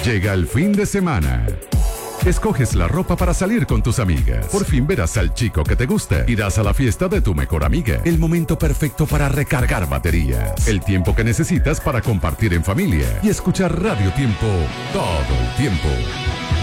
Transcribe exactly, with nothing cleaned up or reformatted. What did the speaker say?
Llega el fin de semana. Escoges la ropa para salir con tus amigas. Por fin verás al chico que te gusta. Irás a la fiesta de tu mejor amiga. El momento perfecto para recargar baterías. El tiempo que necesitas para compartir en familia y escuchar Radio Tiempo todo el tiempo.